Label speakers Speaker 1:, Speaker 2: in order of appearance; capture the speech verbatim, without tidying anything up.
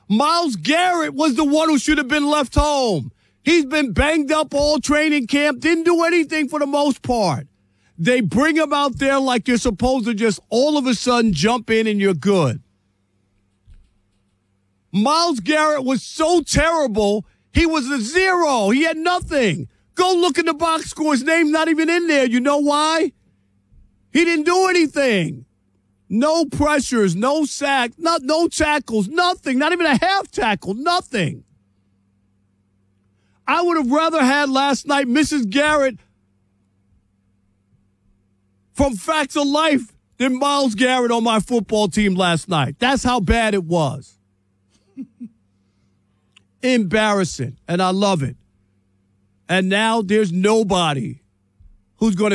Speaker 1: Myles Garrett was the one who should have been left home. He's been banged up all training camp, didn't do anything for the most part. They bring him out there like you're supposed to just all of a sudden jump in and you're good. Myles Garrett was so terrible, he was a zero. He had nothing. Go look at the box score. His name's not even in there. You know why? He didn't do anything. No pressures, no sacks, not, no tackles, nothing. Not even a half tackle, nothing. I would have rather had last night Missus Garrett from Facts of Life than Myles Garrett on my football team last night. That's how bad it was. Embarrassing, and I love it. And now there's nobody who's going to